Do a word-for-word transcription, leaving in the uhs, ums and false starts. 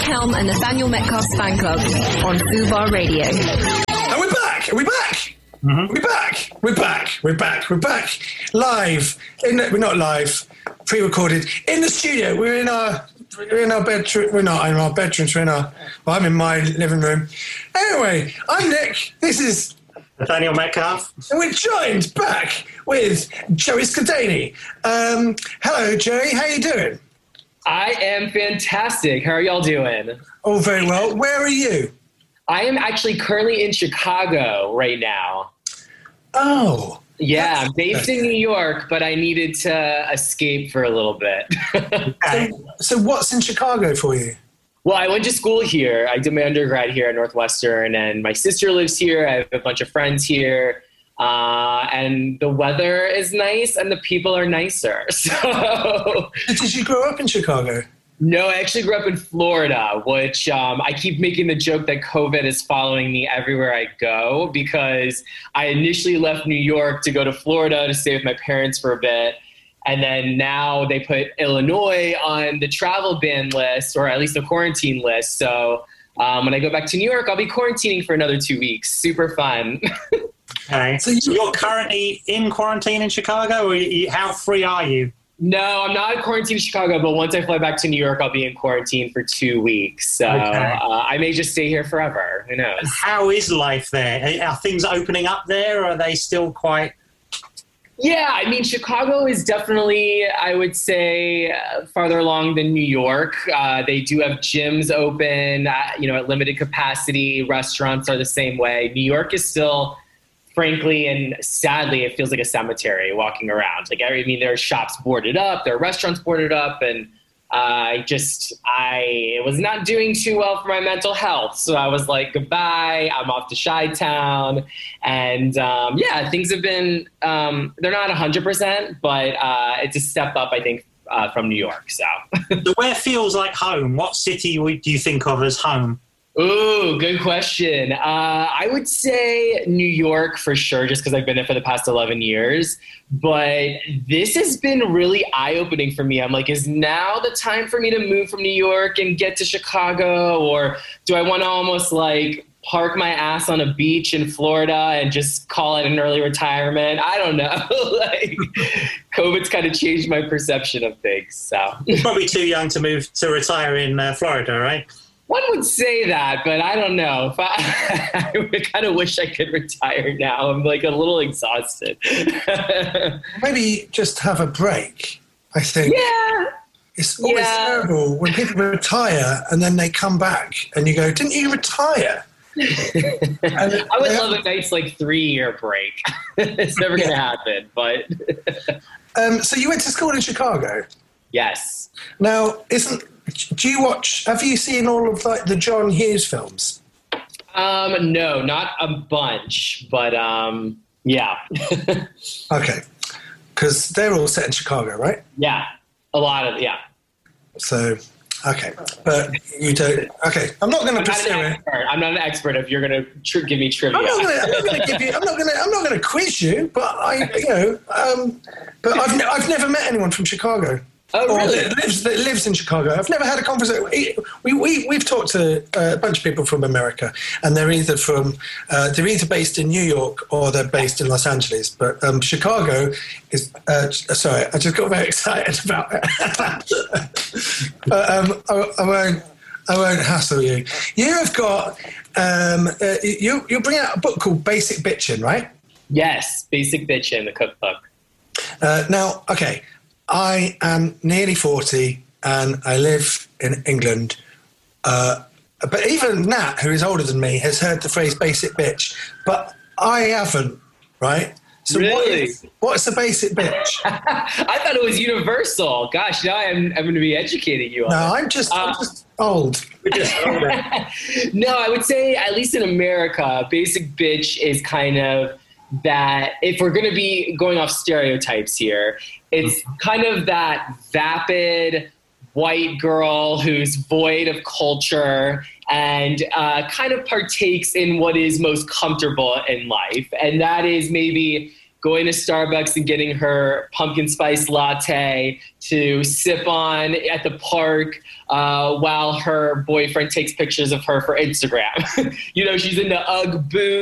Helm and Nathaniel Metcalf's fan club on Fubar Radio. And we're back! Are we back? Mm-hmm. We're back! We're back! We're back! We're back! Live. In the, we're not live. Pre-recorded. In the studio. We're in our... We're in our bedroom. We're not in our bedrooms. We're in our... Well, I'm in my living room. Anyway, I'm Nick. This is... Nathaniel Metcalf. And we're joined back with Joey Scudani. Um, hello, Joey. How you doing? I am fantastic. How are y'all doing? Oh, very well. Where are you? I am actually currently in Chicago right now. Oh. Yeah, I'm based in New York, but I needed to escape for a little bit. so, so what's in Chicago for you? Well, I went to school here. I did my undergrad here at Northwestern, and my sister lives here. I have a bunch of friends here. Uh, and the weather is nice, and the people are nicer. So, did you grow up in Chicago? No, I actually grew up in Florida, which um, I keep making the joke that COVID is following me everywhere I go, because I initially left New York to go to Florida to stay with my parents for a bit. And then now they put Illinois on the travel ban list, or at least the quarantine list. So um, when I go back to New York, I'll be quarantining for another two weeks. Super fun. Okay. So you're currently in quarantine in Chicago, or you, how free are you? No, I'm not in quarantine in Chicago, but once I fly back to New York, I'll be in quarantine for two weeks. So okay. uh, I may just stay here forever. Who knows? How is life there? Are things opening up there, or are they still quite... Yeah, I mean, Chicago is definitely, I would say, uh, farther along than New York. Uh, they do have gyms open, uh, you know, at limited capacity. Restaurants are the same way. New York is still, frankly, and sadly, it feels like a cemetery walking around. Like, I mean, there are shops boarded up, there are restaurants boarded up, and I just, I was not doing too well for my mental health. So I was like, goodbye, I'm off to Chi-Town. And um, yeah, things have been, um, they're not one hundred percent, but uh, it's a step up, I think, uh, from New York. So. So where feels like home? What city do you think of as home? Ooh, good question. Uh, I would say New York for sure, just because I've been there for the past eleven years. But this has been really eye-opening for me. I'm like, is now the time for me to move from New York and get to Chicago? Or do I want to almost like park my ass on a beach in Florida and just call it an early retirement? I don't know. Like, COVID's kind of changed my perception of things. So you're probably too young to move to retire in uh, Florida, right? One would say that, but I don't know. If I, I kind of wish I could retire now. I'm like a little exhausted. Maybe just have a break, I think. Yeah. It's always yeah. terrible when people retire and then they come back and you go, didn't you retire? I would love a nice like three-year break. It's never going to happen, but... um, so you went to school in Chicago? Yes. Now, isn't... Do you watch, have you seen all of like the John Hughes films? Um, no, not a bunch, but um, yeah. Okay. Because they're all set in Chicago, right? Yeah. A lot of, yeah. So, okay. But you don't, okay. I'm not going to pursue it. I'm not an expert if you're going to tr- give me trivia. I'm not going to give you, I'm not going to, I'm not going to quiz you, but I, you know, um, but I've, ne- I've never met anyone from Chicago. Oh, really? That lives, that lives in Chicago. I've never had a conversation. We, we, we've talked to a bunch of people from America, and they're either from, uh, they're either based in New York or they're based in Los Angeles. But um, Chicago is, uh, sorry, I just got very excited about it. but um, I, I won't, I won't hassle you. You have got, um, uh, you, you're bringing out a book called Basic Bitchin', right? Yes, Basic Bitchin', the cookbook. Uh, now, okay. I am nearly forty and I live in England. Uh, but even Nat, who is older than me, has heard the phrase basic bitch. But I haven't, right? So really? What is, what's a basic bitch? I thought it was universal. Gosh, now I'm, I'm going to be educating you on No, it. I'm just, uh, I'm just old. No, I would say, at least in America, basic bitch is kind of that, if we're going to be going off stereotypes here, it's kind of that vapid white girl who's void of culture and uh, kind of partakes in what is most comfortable in life. And that is maybe going to Starbucks and getting her pumpkin spice latte to sip on at the park uh, while her boyfriend takes pictures of her for Instagram. You know, she's into Ugg boots.